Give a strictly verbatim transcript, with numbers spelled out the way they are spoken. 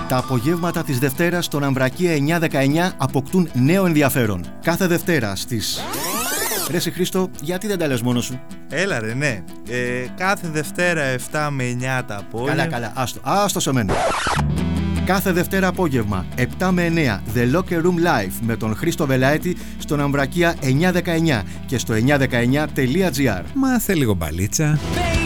Τα απογεύματα της Δευτέρας στον Αμβρακία εννιά δεκαεννιά αποκτούν νέο ενδιαφέρον. Κάθε Δευτέρα στις... Ρε εσύ Χρήστο, γιατί δεν τα λες μόνος σου? Έλα ρε, ναι. Ε, κάθε Δευτέρα επτά με εννιά τα απόγευμα. Καλά, καλά, άστο, άστο σε μένα. Κάθε Δευτέρα απόγευμα, επτά με εννιά, The Locker Room Live με τον Χρήστο Βελαέτη στον Αμβρακία εννιά δεκαεννιά και στο εννιά δεκαεννιά τελεία τζι άρ. Μάθε λίγο μπαλίτσα.